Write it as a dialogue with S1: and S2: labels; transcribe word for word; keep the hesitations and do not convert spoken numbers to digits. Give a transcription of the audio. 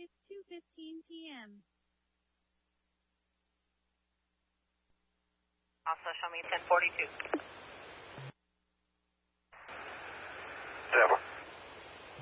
S1: It's two fifteen p.m.
S2: Also show me ten forty-two.